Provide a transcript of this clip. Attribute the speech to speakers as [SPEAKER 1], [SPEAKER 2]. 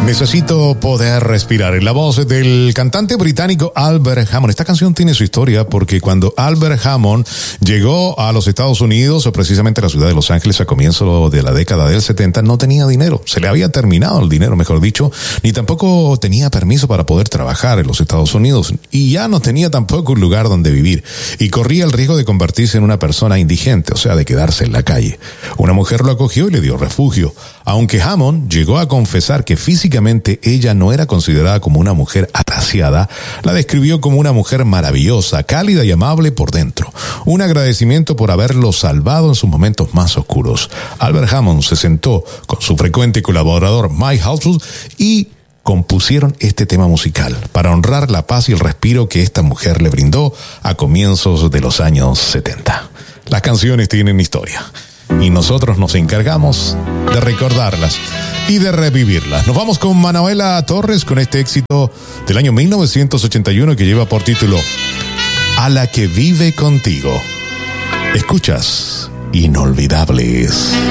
[SPEAKER 1] Necesito poder respirar. En la voz del cantante británico Albert Hammond. Esta canción tiene su historia porque cuando Albert Hammond llegó a los Estados Unidos, o precisamente a la ciudad de Los Ángeles a comienzo de la década del 70, no tenía dinero. Se le había terminado el dinero, mejor dicho, ni tampoco tenía permiso para poder trabajar en los Estados Unidos. Y ya no tenía tampoco un lugar donde vivir. Y corría el riesgo de convertirse en una persona indigente, o sea, de quedarse en la calle. Una mujer lo acogió y le dio refugio. Aunque Hammond llegó a confesar que físicamente ella no era considerada como una mujer agraciada, la describió como una mujer maravillosa, cálida y amable por dentro. Un agradecimiento por haberlo salvado en sus momentos más oscuros. Albert Hammond se sentó con su frecuente colaborador Mike Halsey y compusieron este tema musical para honrar la paz y el respiro que esta mujer le brindó a comienzos de los años 70. Las canciones tienen historia y nosotros nos encargamos de recordarlas y de revivirlas. Nos vamos con Manuela Torres con este éxito del año 1981 que lleva por título A la que vive contigo. Escuchas Inolvidables.